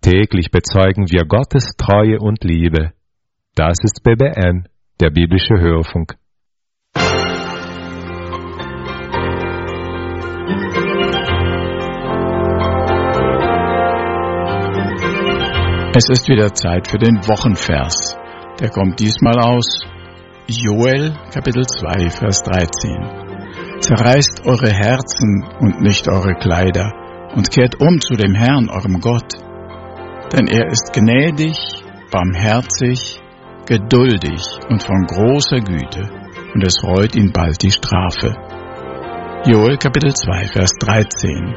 Täglich bezeugen wir Gottes Treue und Liebe. Das ist BBN, der biblische Hörfunk. Es ist wieder Zeit für den Wochenvers. Der kommt diesmal aus Joel, Kapitel 2, Vers 13. Zerreißt eure Herzen und nicht eure Kleider und kehrt um zu dem Herrn, eurem Gott. Denn er ist gnädig, barmherzig, geduldig und von großer Güte, und es reut ihn bald die Strafe. Joel, Kapitel 2, Vers 13.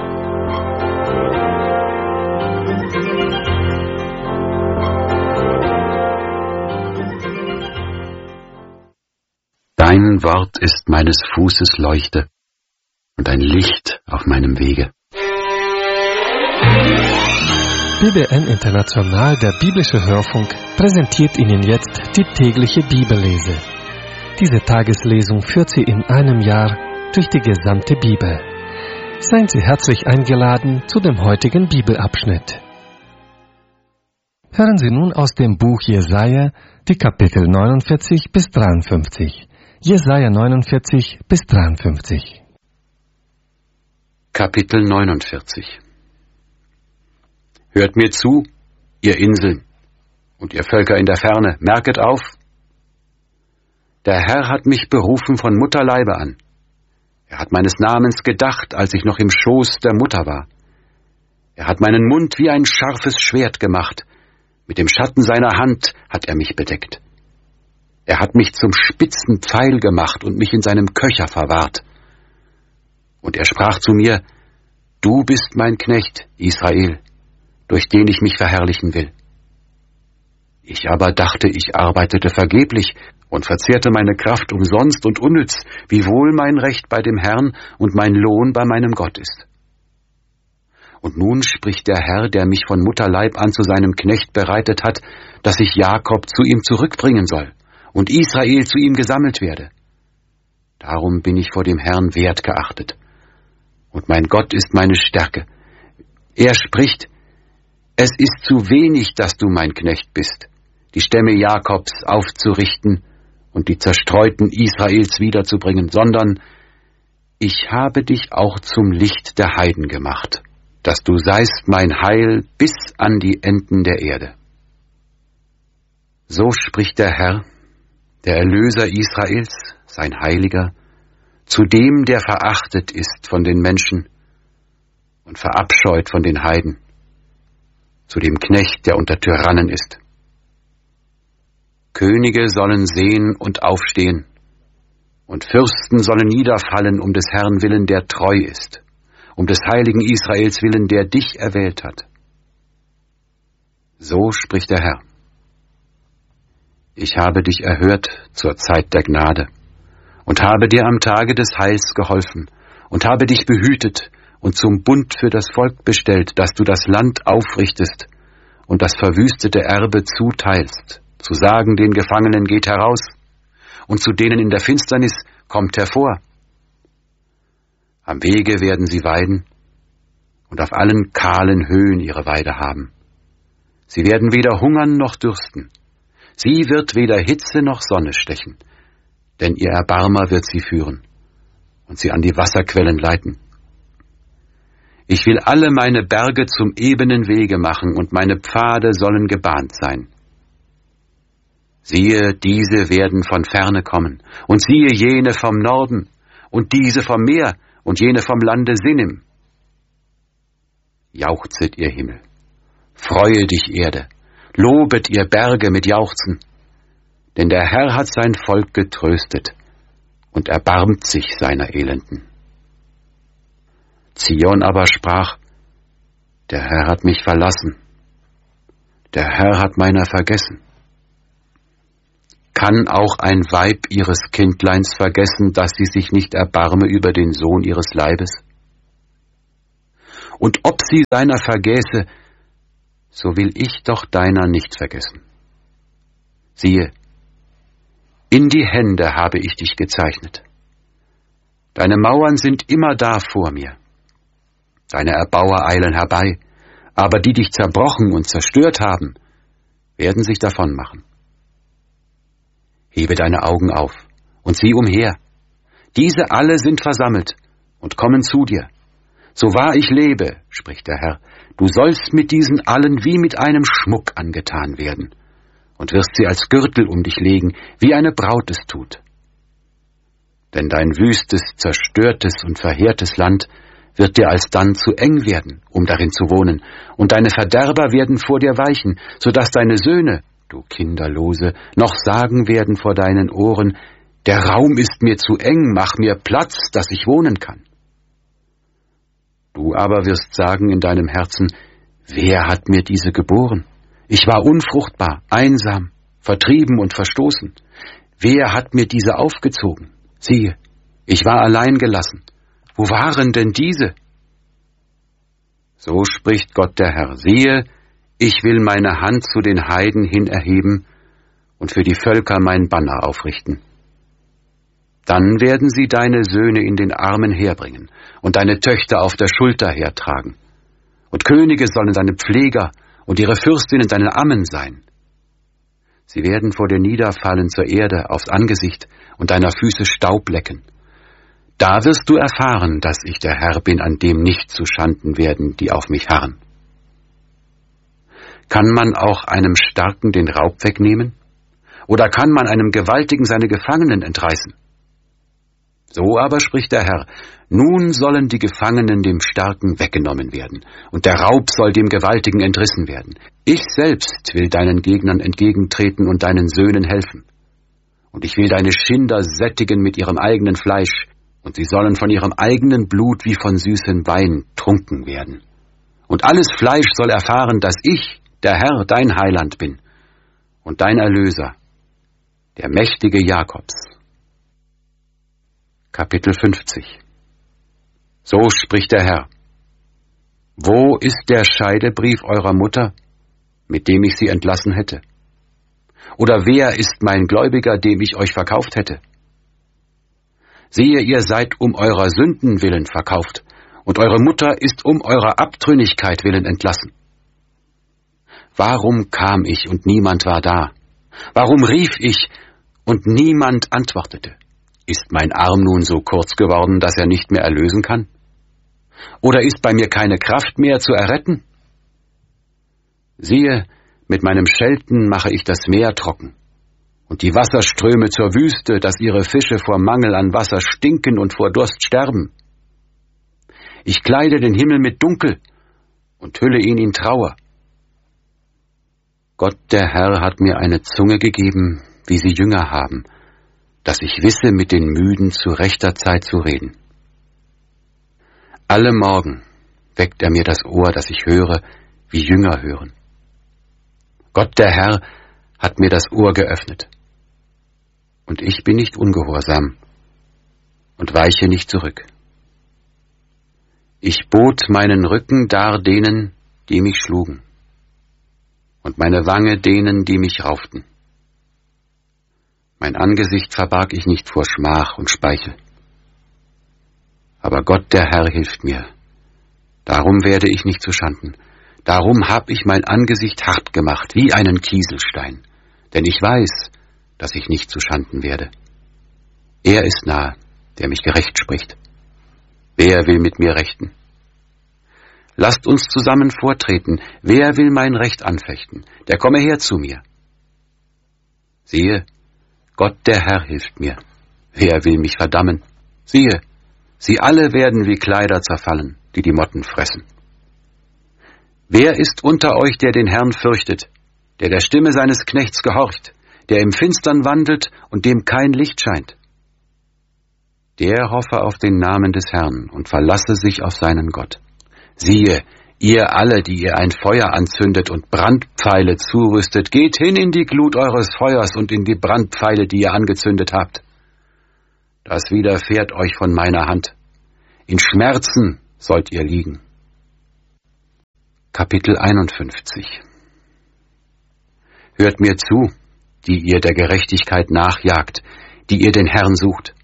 Dein Wort ist meines Fußes Leuchte und ein Licht auf meinem Wege. BBN International, der biblische Hörfunk, präsentiert Ihnen jetzt die tägliche Bibellese. Diese Tageslesung führt Sie in einem Jahr durch die gesamte Bibel. Seien Sie herzlich eingeladen zu dem heutigen Bibelabschnitt. Hören Sie nun aus dem Buch Jesaja die Kapitel 49 bis 53. Jesaja 49 bis 53. Kapitel 49. Hört mir zu, ihr Inseln und ihr Völker in der Ferne, merket auf. Der Herr hat mich berufen von Mutterleibe an. Er hat meines Namens gedacht, als ich noch im Schoß der Mutter war. Er hat meinen Mund wie ein scharfes Schwert gemacht. Mit dem Schatten seiner Hand hat er mich bedeckt. Er hat mich zum spitzen Pfeil gemacht und mich in seinem Köcher verwahrt. Und er sprach zu mir, du bist mein Knecht, Israel, durch den ich mich verherrlichen will. Ich aber dachte, ich arbeitete vergeblich und verzehrte meine Kraft umsonst und unnütz, wiewohl mein Recht bei dem Herrn und mein Lohn bei meinem Gott ist. Und nun spricht der Herr, der mich von Mutterleib an zu seinem Knecht bereitet hat, dass ich Jakob zu ihm zurückbringen soll und Israel zu ihm gesammelt werde. Darum bin ich vor dem Herrn wertgeachtet. Und mein Gott ist meine Stärke. Er spricht, es ist zu wenig, dass du mein Knecht bist, die Stämme Jakobs aufzurichten und die Zerstreuten Israels wiederzubringen, sondern ich habe dich auch zum Licht der Heiden gemacht, dass du seist mein Heil bis an die Enden der Erde. So spricht der Herr, der Erlöser Israels, sein Heiliger, zu dem, der verachtet ist von den Menschen und verabscheut von den Heiden, zu dem Knecht, der unter Tyrannen ist. Könige sollen sehen und aufstehen, und Fürsten sollen niederfallen um des Herrn willen, der treu ist, um des heiligen Israels willen, der dich erwählt hat. So spricht der Herr. Ich habe dich erhört zur Zeit der Gnade und habe dir am Tage des Heils geholfen und habe dich behütet und zum Bund für das Volk bestellt, dass du das Land aufrichtest und das verwüstete Erbe zuteilst, zu sagen den Gefangenen geht heraus und zu denen in der Finsternis kommt hervor. Am Wege werden sie weiden und auf allen kahlen Höhen ihre Weide haben. Sie werden weder hungern noch dürsten. Sie wird weder Hitze noch Sonne stechen, denn ihr Erbarmer wird sie führen und sie an die Wasserquellen leiten. Ich will alle meine Berge zum ebenen Wege machen und meine Pfade sollen gebahnt sein. Siehe, diese werden von ferne kommen und siehe jene vom Norden und diese vom Meer und jene vom Lande Sinim. Jauchzet ihr Himmel, freue dich Erde, lobet ihr Berge mit Jauchzen, denn der Herr hat sein Volk getröstet und erbarmt sich seiner Elenden. Zion aber sprach, der Herr hat mich verlassen, der Herr hat meiner vergessen. Kann auch ein Weib ihres Kindleins vergessen, dass sie sich nicht erbarme über den Sohn ihres Leibes? Und ob sie seiner vergäße, so will ich doch deiner nicht vergessen. Siehe, in die Hände habe ich dich gezeichnet. Deine Mauern sind immer da vor mir. Deine Erbauer eilen herbei, aber die dich zerbrochen und zerstört haben, werden sich davon machen. Hebe deine Augen auf und sieh umher. Diese alle sind versammelt und kommen zu dir. So wahr ich lebe, spricht der Herr, du sollst mit diesen allen wie mit einem Schmuck angetan werden und wirst sie als Gürtel um dich legen, wie eine Braut es tut. Denn dein wüstes, zerstörtes und verheertes Land wird dir alsdann zu eng werden, um darin zu wohnen, und deine Verderber werden vor dir weichen, so dass deine Söhne, du Kinderlose, noch sagen werden vor deinen Ohren, der Raum ist mir zu eng, mach mir Platz, dass ich wohnen kann. Du aber wirst sagen in deinem Herzen, wer hat mir diese geboren? Ich war unfruchtbar, einsam, vertrieben und verstoßen. Wer hat mir diese aufgezogen? Siehe, ich war allein gelassen. Wo waren denn diese? So spricht Gott der Herr, siehe, ich will meine Hand zu den Heiden hin erheben und für die Völker mein Banner aufrichten. Dann werden sie deine Söhne in den Armen herbringen und deine Töchter auf der Schulter hertragen. Und Könige sollen deine Pfleger und ihre Fürstinnen deine Ammen sein. Sie werden vor dir niederfallen zur Erde aufs Angesicht und deiner Füße Staub lecken. Da wirst du erfahren, dass ich der Herr bin, an dem nicht zu Schanden werden, die auf mich harren. Kann man auch einem Starken den Raub wegnehmen? Oder kann man einem Gewaltigen seine Gefangenen entreißen? So aber spricht der Herr, nun sollen die Gefangenen dem Starken weggenommen werden, und der Raub soll dem Gewaltigen entrissen werden. Ich selbst will deinen Gegnern entgegentreten und deinen Söhnen helfen. Und ich will deine Schinder sättigen mit ihrem eigenen Fleisch, und sie sollen von ihrem eigenen Blut wie von süßem Wein trunken werden. Und alles Fleisch soll erfahren, dass ich, der Herr, dein Heiland bin und dein Erlöser, der mächtige Jakobs. Kapitel 50. So spricht der Herr. Wo ist der Scheidebrief eurer Mutter, mit dem ich sie entlassen hätte? Oder wer ist mein Gläubiger, dem ich euch verkauft hätte? Siehe, ihr seid um eurer Sünden willen verkauft, und eure Mutter ist um eurer Abtrünnigkeit willen entlassen. Warum kam ich und niemand war da? Warum rief ich und niemand antwortete? Ist mein Arm nun so kurz geworden, dass er nicht mehr erlösen kann? Oder ist bei mir keine Kraft mehr zu erretten? Siehe, mit meinem Schelten mache ich das Meer trocken und die Wasserströme zur Wüste, dass ihre Fische vor Mangel an Wasser stinken und vor Durst sterben. Ich kleide den Himmel mit Dunkel und hülle ihn in Trauer. Gott der Herr hat mir eine Zunge gegeben, wie sie Jünger haben, dass ich wisse, mit den Müden zu rechter Zeit zu reden. Alle Morgen weckt er mir das Ohr, dass ich höre, wie Jünger hören. Gott der Herr hat mir das Ohr geöffnet. Und ich bin nicht ungehorsam und weiche nicht zurück. Ich bot meinen Rücken dar denen, die mich schlugen, und meine Wange denen, die mich rauften. Mein Angesicht verbarg ich nicht vor Schmach und Speichel. Aber Gott der Herr hilft mir. Darum werde ich nicht zuschanden. Darum hab ich mein Angesicht hart gemacht, wie einen Kieselstein. Denn ich weiß, dass ich nicht zuschanden werde. Er ist nahe, der mich gerecht spricht. Wer will mit mir rechten? Lasst uns zusammen vortreten. Wer will mein Recht anfechten? Der komme her zu mir. Siehe, Gott der Herr hilft mir. Wer will mich verdammen? Siehe, sie alle werden wie Kleider zerfallen, die die Motten fressen. Wer ist unter euch, der den Herrn fürchtet, der Stimme seines Knechts gehorcht, der im Finstern wandelt und dem kein Licht scheint? Der hoffe auf den Namen des Herrn und verlasse sich auf seinen Gott. Siehe, ihr alle, die ihr ein Feuer anzündet und Brandpfeile zurüstet, geht hin in die Glut eures Feuers und in die Brandpfeile, die ihr angezündet habt. Das widerfährt euch von meiner Hand. In Schmerzen sollt ihr liegen. Kapitel 51. Hört mir zu, die ihr der Gerechtigkeit nachjagt, die ihr den Herrn sucht.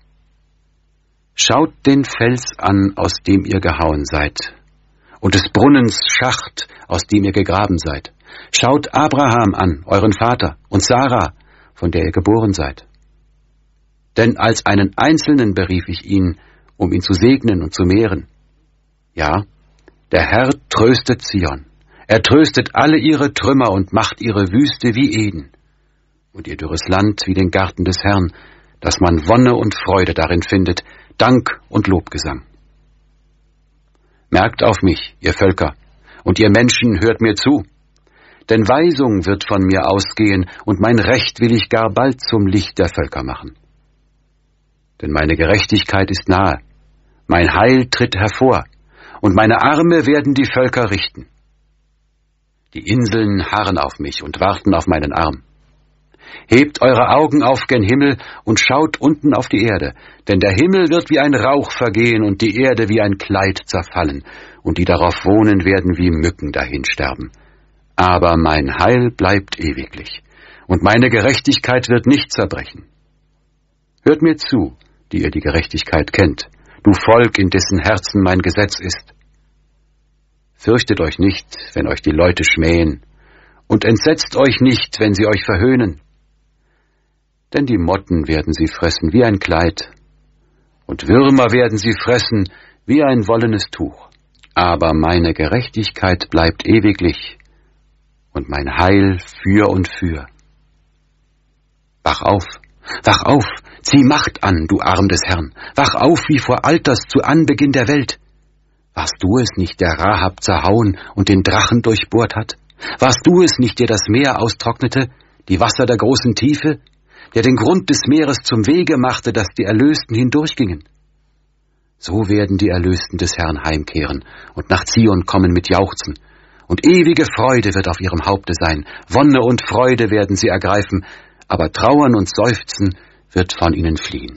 Schaut den Fels an, aus dem ihr gehauen seid, und des Brunnens Schacht, aus dem ihr gegraben seid. Schaut Abraham an, euren Vater, und Sarah, von der ihr geboren seid. Denn als einen Einzelnen berief ich ihn, um ihn zu segnen und zu mehren. Ja, der Herr tröstet Zion. Er tröstet alle ihre Trümmer und macht ihre Wüste wie Eden und ihr dürres Land wie den Garten des Herrn, dass man Wonne und Freude darin findet, Dank und Lobgesang. Merkt auf mich, ihr Völker, und ihr Menschen hört mir zu, denn Weisung wird von mir ausgehen, und mein Recht will ich gar bald zum Licht der Völker machen. Denn meine Gerechtigkeit ist nahe, mein Heil tritt hervor, und meine Arme werden die Völker richten. Die Inseln harren auf mich und warten auf meinen Arm. Hebt eure Augen auf gen Himmel und schaut unten auf die Erde, denn der Himmel wird wie ein Rauch vergehen und die Erde wie ein Kleid zerfallen, und die darauf wohnen werden wie Mücken dahinsterben. Aber mein Heil bleibt ewiglich, und meine Gerechtigkeit wird nicht zerbrechen. Hört mir zu, die ihr die Gerechtigkeit kennt, du Volk, in dessen Herzen mein Gesetz ist. Fürchtet euch nicht, wenn euch die Leute schmähen, und entsetzt euch nicht, wenn sie euch verhöhnen. Denn die Motten werden sie fressen wie ein Kleid, und Würmer werden sie fressen wie ein wollenes Tuch. Aber meine Gerechtigkeit bleibt ewiglich, und mein Heil für und für. Wach auf, zieh Macht an, du Arm des Herrn, wach auf wie vor Alters zu Anbeginn der Welt. Warst du es nicht, der Rahab zerhauen und den Drachen durchbohrt hat? Warst du es nicht, der das Meer austrocknete, die Wasser der großen Tiefe, der den Grund des Meeres zum Wege machte, dass die Erlösten hindurchgingen? So werden die Erlösten des Herrn heimkehren und nach Zion kommen mit Jauchzen. Und ewige Freude wird auf ihrem Haupte sein, Wonne und Freude werden sie ergreifen, aber Trauern und Seufzen wird von ihnen fliehen.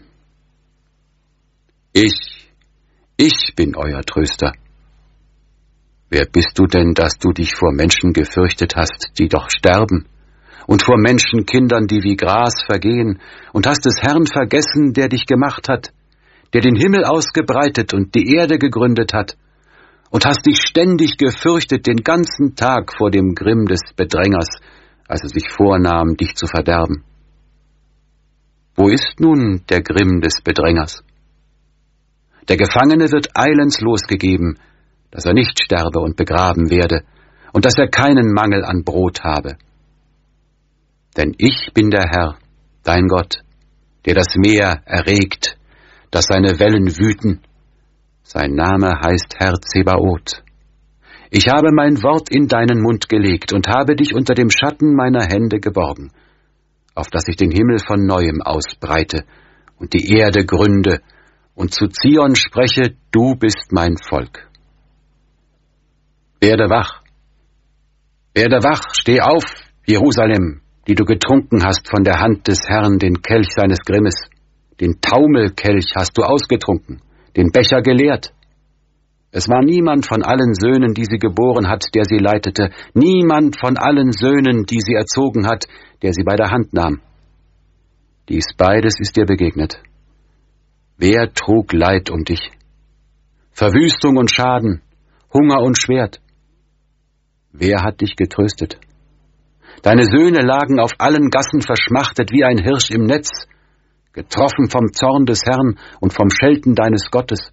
Ich bin euer Tröster. Wer bist du denn, dass du dich vor Menschen gefürchtet hast, die doch sterben, und vor Menschenkindern, die wie Gras vergehen, und hast des Herrn vergessen, der dich gemacht hat, der den Himmel ausgebreitet und die Erde gegründet hat, und hast dich ständig gefürchtet den ganzen Tag vor dem Grimm des Bedrängers, als er sich vornahm, dich zu verderben. Wo ist nun der Grimm des Bedrängers? Der Gefangene wird eilends losgegeben, dass er nicht sterbe und begraben werde, und dass er keinen Mangel an Brot habe. Denn ich bin der Herr, dein Gott, der das Meer erregt, dass seine Wellen wüten. Sein Name heißt Herr Zebaoth. Ich habe mein Wort in deinen Mund gelegt und habe dich unter dem Schatten meiner Hände geborgen, auf dass ich den Himmel von Neuem ausbreite und die Erde gründe und zu Zion spreche, du bist mein Volk. Werde wach, steh auf, Jerusalem, die du getrunken hast von der Hand des Herrn den Kelch seines Grimmes. Den Taumelkelch hast du ausgetrunken, den Becher geleert. Es war niemand von allen Söhnen, die sie geboren hat, der sie leitete, niemand von allen Söhnen, die sie erzogen hat, der sie bei der Hand nahm. Dies beides ist dir begegnet. Wer trug Leid um dich? Verwüstung und Schaden, Hunger und Schwert. Wer hat dich getröstet? Deine Söhne lagen auf allen Gassen verschmachtet wie ein Hirsch im Netz, getroffen vom Zorn des Herrn und vom Schelten deines Gottes.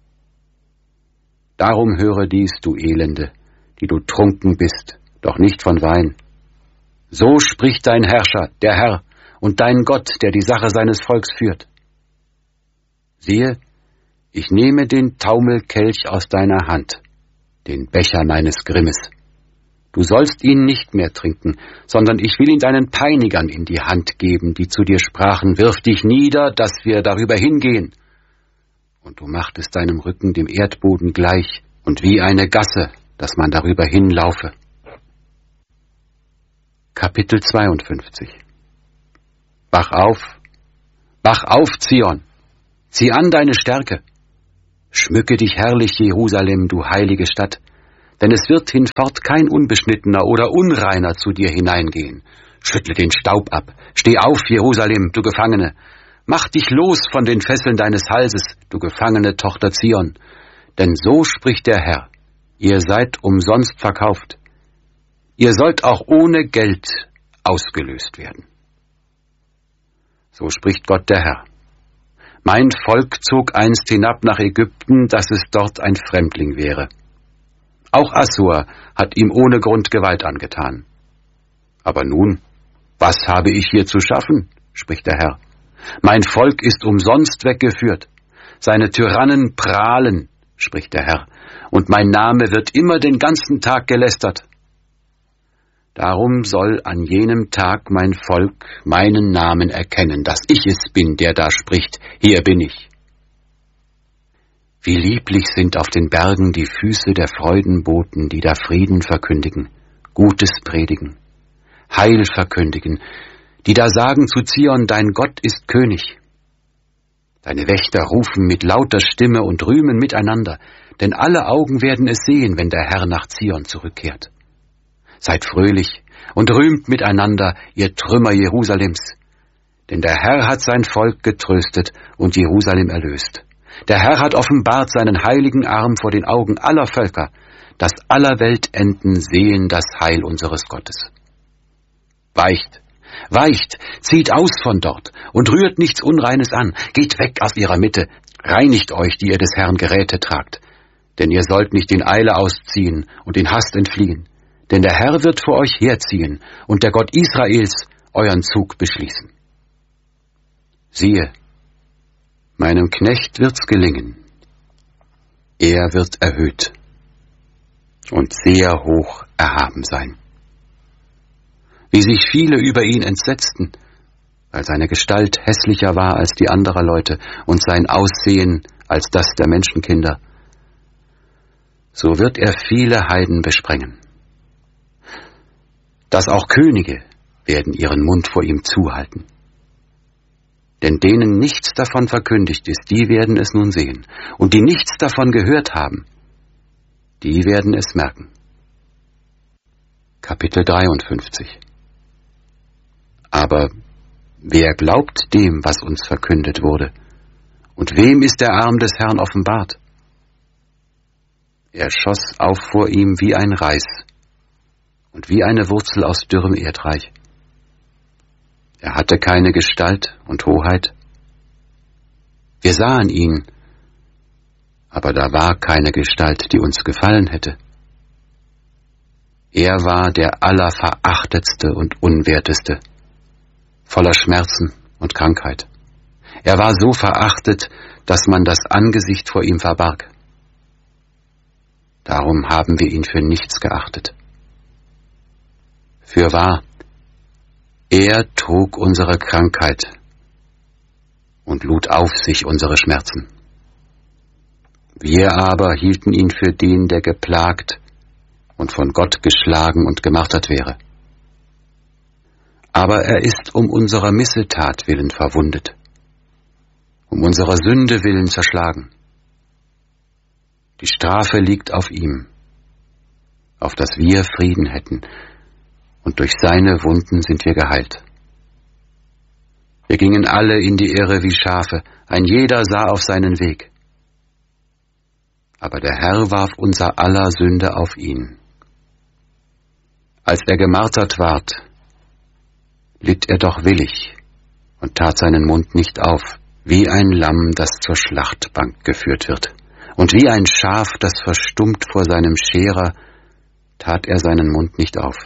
Darum höre dies, du Elende, die du trunken bist, doch nicht von Wein. So spricht dein Herrscher, der Herr, und dein Gott, der die Sache seines Volks führt. Siehe, ich nehme den Taumelkelch aus deiner Hand, den Becher meines Grimmes. Du sollst ihn nicht mehr trinken, sondern ich will ihn deinen Peinigern in die Hand geben, die zu dir sprachen, wirf dich nieder, dass wir darüber hingehen. Und du machtest deinem Rücken dem Erdboden gleich und wie eine Gasse, dass man darüber hinlaufe. Kapitel 52. Wach auf, Zion, zieh an deine Stärke. Schmücke dich herrlich, Jerusalem, du heilige Stadt, denn es wird hinfort kein Unbeschnittener oder Unreiner zu dir hineingehen. Schüttle den Staub ab, steh auf, Jerusalem, du Gefangene, mach dich los von den Fesseln deines Halses, du gefangene Tochter Zion, denn so spricht der Herr, ihr seid umsonst verkauft, Ihr sollt auch ohne Geld ausgelöst werden. So spricht Gott der Herr. Mein Volk zog einst hinab nach Ägypten, dass es dort ein Fremdling wäre. Auch Assur hat ihm ohne Grund Gewalt angetan. Aber nun, was habe ich hier zu schaffen, spricht der Herr. Mein Volk ist umsonst weggeführt. Seine Tyrannen prahlen, spricht der Herr, und mein Name wird immer den ganzen Tag gelästert. Darum soll an jenem Tag mein Volk meinen Namen erkennen, dass ich es bin, der da spricht, hier bin ich. Wie lieblich sind auf den Bergen die Füße der Freudenboten, die da Frieden verkündigen, Gutes predigen, Heil verkündigen, die da sagen zu Zion, dein Gott ist König. Deine Wächter rufen mit lauter Stimme und rühmen miteinander, denn alle Augen werden es sehen, wenn der Herr nach Zion zurückkehrt. Seid fröhlich und rühmt miteinander, ihr Trümmer Jerusalems, denn der Herr hat sein Volk getröstet und Jerusalem erlöst. Der Herr hat offenbart seinen heiligen Arm vor den Augen aller Völker, dass aller Weltenden sehen das Heil unseres Gottes. Weicht, weicht, zieht aus von dort und rührt nichts Unreines an, geht weg aus ihrer Mitte, reinigt euch, die ihr des Herrn Geräte tragt, denn ihr sollt nicht in Eile ausziehen und in Hast entfliehen, denn der Herr wird vor euch herziehen und der Gott Israels euren Zug beschließen. Siehe, meinem Knecht wird's gelingen, er wird erhöht und sehr hoch erhaben sein. Wie sich viele über ihn entsetzten, weil seine Gestalt hässlicher war als die anderer Leute und sein Aussehen als das der Menschenkinder, so wird er viele Heiden besprengen. Dass auch Könige werden ihren Mund vor ihm zuhalten. Denn denen nichts davon verkündigt ist, die werden es nun sehen. Und die nichts davon gehört haben, die werden es merken. Kapitel 53. Aber wer glaubt dem, was uns verkündet wurde? Und wem ist der Arm des Herrn offenbart? Er schoss auf vor ihm wie ein Reis und wie eine Wurzel aus dürrem Erdreich. Er hatte keine Gestalt und Hoheit. Wir sahen ihn, aber da war keine Gestalt, die uns gefallen hätte. Er war der Allerverachtetste und Unwerteste, voller Schmerzen und Krankheit. Er war so verachtet, dass man das Angesicht vor ihm verbarg. Darum haben wir ihn für nichts geachtet. Fürwahr, er trug unsere Krankheit und lud auf sich unsere Schmerzen. Wir aber hielten ihn für den, der geplagt und von Gott geschlagen und gemartert wäre. Aber er ist um unserer Missetat willen verwundet, um unserer Sünde willen zerschlagen. Die Strafe liegt auf ihm, auf dass wir Frieden hätten, und durch seine Wunden sind wir geheilt. Wir gingen alle in die Irre wie Schafe, ein jeder sah auf seinen Weg. Aber der Herr warf unser aller Sünde auf ihn. Als er gemartert ward, litt er doch willig und tat seinen Mund nicht auf, wie ein Lamm, das zur Schlachtbank geführt wird. Und wie ein Schaf, das verstummt vor seinem Scherer, tat er seinen Mund nicht auf.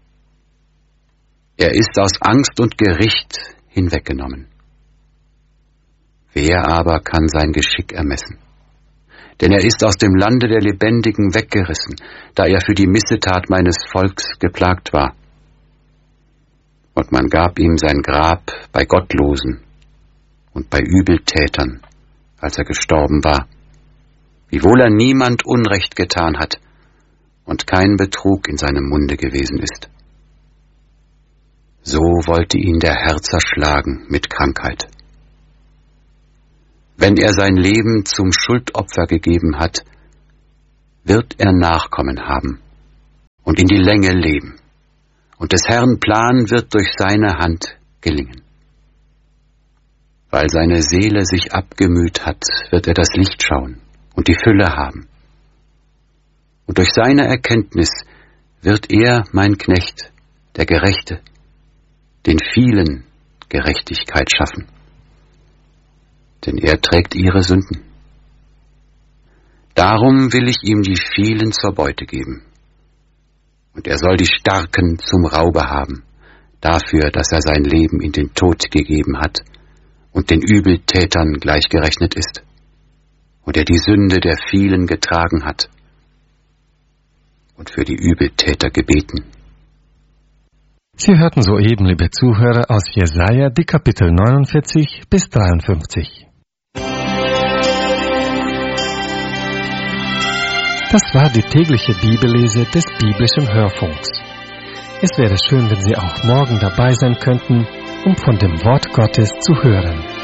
Er ist aus Angst und Gericht hinweggenommen. Wer aber kann sein Geschick ermessen? Denn er ist aus dem Lande der Lebendigen weggerissen, da er für die Missetat meines Volks geplagt war. Und man gab ihm sein Grab bei Gottlosen und bei Übeltätern, als er gestorben war, wiewohl er niemand Unrecht getan hat und kein Betrug in seinem Munde gewesen ist. So wollte ihn der Herr zerschlagen mit Krankheit. Wenn er sein Leben zum Schuldopfer gegeben hat, wird er Nachkommen haben und in die Länge leben, und des Herrn Plan wird durch seine Hand gelingen. Weil seine Seele sich abgemüht hat, wird er das Licht schauen und die Fülle haben. Und durch seine Erkenntnis wird er, mein Knecht, der Gerechte, den vielen Gerechtigkeit schaffen. Denn er trägt ihre Sünden. Darum will ich ihm die vielen zur Beute geben. Und er soll die Starken zum Raube haben, dafür, dass er sein Leben in den Tod gegeben hat und den Übeltätern gleichgerechnet ist. Und er die Sünde der vielen getragen hat und für die Übeltäter gebeten. Sie hörten soeben, liebe Zuhörer, aus Jesaja die Kapitel 49 bis 53. Das war die tägliche Bibellese des biblischen Hörfunks. Es wäre schön, wenn Sie auch morgen dabei sein könnten, um von dem Wort Gottes zu hören.